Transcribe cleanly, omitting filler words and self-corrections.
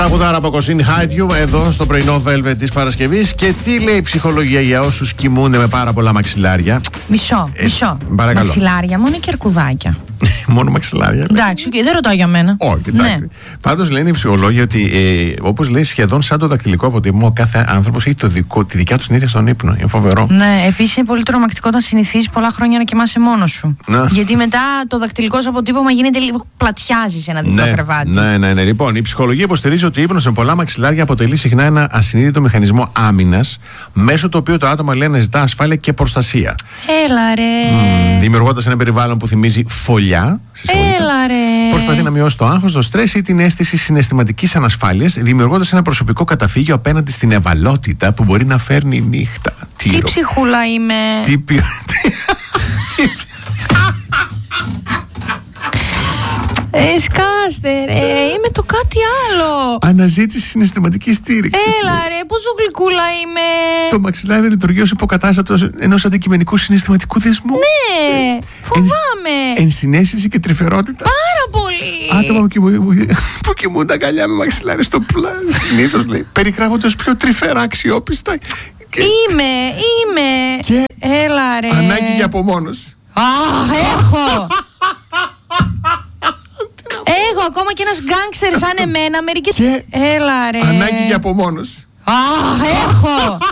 Τραγουδάρα από Κωστίν Χάιτιου εδώ στο πρωινό Velvet της Παρασκευής. Και τι λέει η ψυχολογία για όσους κοιμούνται με πάρα πολλά μαξιλάρια? Μισό. Παρακαλώ. Μαξιλάρια μόνο και αρκουδάκια. Μόνο μαξιλάρια. Εντάξει, okay, δεν ρωτάω για μένα. Όχι, εντάξει. Ναι. Πάντως λένε οι ψυχολόγοι ότι όπως λέει σχεδόν σαν το δακτυλικό αποτύπωμα, κάθε άνθρωπος έχει τη δικιά του συνήθεια στον ύπνο. Είναι φοβερό. Ναι, επίσης είναι πολύ τρομακτικό όταν συνηθίζεις πολλά χρόνια να κοιμάσαι μόνος σου. Να. Γιατί μετά το δακτυλικό σου αποτύπωμα γίνεται λίγο πλατιάζει σε ένα διπλό κρεβάτι. Ναι. Λοιπόν, η ψυχολογία υποστηρίζει ότι ο ύπνος με πολλά μαξιλάρια αποτελεί συχνά ένα ασυνείδητο μηχανισμό άμυνας, μέσω του οποίου το άτομο λέει να ζητά ασφάλεια και προστασία. Έλα ρε. Δημιουργώντας ένα περιβάλλον που θυμίζει φωλιά. Έλα ρε. Προσπαθεί να μειώσει το άγχος, το στρες ή την αίσθηση συναισθηματικής ανασφάλειας, δημιουργώντας ένα προσωπικό καταφύγιο απέναντι στην ευαλότητα που μπορεί να φέρνει η νύχτα. Τι ψυχούλα είμαι. Σκάστε ρε, είμαι το κάτι άλλο. Αναζήτηση συναισθηματικής στήριξης. Έλα ρε, πόσο γλυκούλα είμαι. Το μαξιλάρι λειτουργεί ως υποκατάστατος ενός αντικειμενικού συναισθηματικού δεσμού. Ναι, φοβάμαι. Ενσυναίσθηση και τρυφερότητα. Πάρα πολύ. Άτομα που κοιμούνται αγκαλιά με μαξιλάρι στο πλάνο, συνήθως λέει, περιγράφονται ως πιο τρυφερά, αξιόπιστα. Είμαι. Και έλα ρε. ανάγκη για απομόνωση. Έχω. Έχω ακόμα και ένας γκάνγκστερ σαν εμένα. Και έλα ρε. ανάγκη για απομόνωση. Έχω.